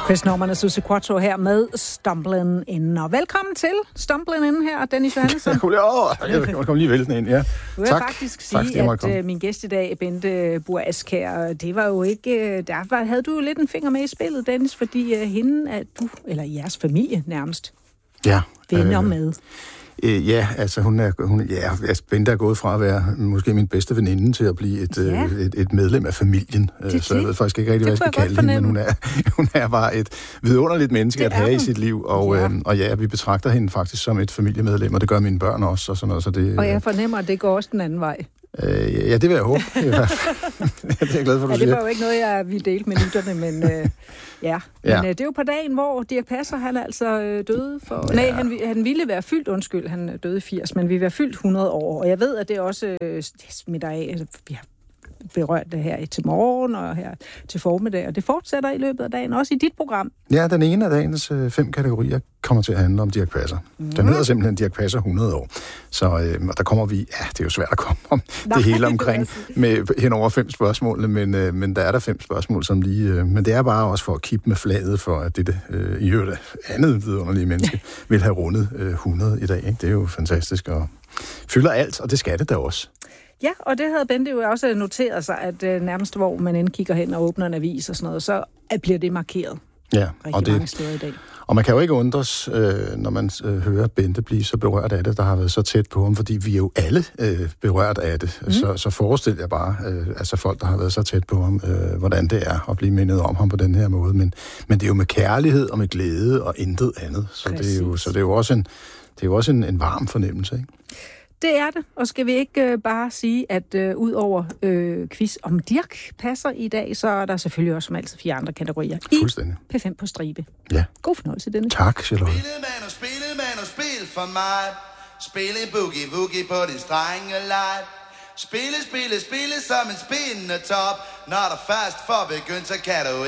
Chris Norman og Susie Quattro her med Stumblin' In. Og velkommen til Stumblin' In her, Dennis Johannesson. Jeg kom lige vælsen ind, ja. Du vil faktisk sige, at min gæst i dag, Bente Buhr Askjær, det var jo ikke... havde du jo lidt en finger med i spillet, Dennis, fordi hende, at du, eller jeres familie nærmest, venner med. Ja, altså Bente er gået fra at være måske min bedste veninde til at blive et medlem af familien. Så jeg ved faktisk ikke rigtig, hvad jeg skal kalde hende, men hun er bare et vidunderligt menneske at have i sit liv. Og vi betragter hende faktisk som et familiemedlem, og det gør mine børn også. Og sådan noget, så det, og jeg fornemmer, at det går også den anden vej. Ja, det vil jeg håbe. Det er jeg glad for, du siger. Det var jo ikke noget, jeg ville dele med lytterne, men det er jo på dagen, hvor Dirch Passer, han altså døde for... Nej, han ville være fyldt, han døde i 80, men vi vil være fyldt 100 år. Og jeg ved, at det også smitter af. Altså, vi har berørt det her til morgen og her til formiddag, og det fortsætter i løbet af dagen, også i dit program. Ja, den ene af dagens 5 kategorier kommer til at handle om Dirch Passer. Den hedder simpelthen Dirch Passer 100 år. Så der kommer vi... Ja, det er jo svært at komme om det hele omkring hen over 5 spørgsmål, men der er der 5 spørgsmål, som lige... Men det er bare også for at kippe med flaget for, at det i øvrigt andet vidunderlige menneske vil have rundet 100 i dag. Ikke? Det er jo fantastisk og fylder alt, og det skal det da også. Ja, og det havde Bente jo også noteret sig, at nærmest hvor man end kigger hen og åbner en avis og sådan noget, så bliver det markeret rigtig mange steder i dag. Og man kan jo ikke undres, når man hører Bente blive så berørt af det, der har været så tæt på ham, fordi vi er jo alle berørt af det. Så forestil jer bare, folk, der har været så tæt på ham, hvordan det er at blive mindet om ham på den her måde. Men det er jo med kærlighed og med glæde og intet andet. Så det er jo også en varm fornemmelse, ikke? Det er det, og skal vi ikke bare sige, at ud over quiz om Dirch Passer i dag, så er der selvfølgelig også som altid 4 andre kategorier i P5 på stribe. Ja. God fornøjelse, Dennis. Tak, Charlotte. Spille man og spil for mig. Spille boogie-woogie på din strengelej. Spille som en spindende top. Når der først får begyndt, så kan du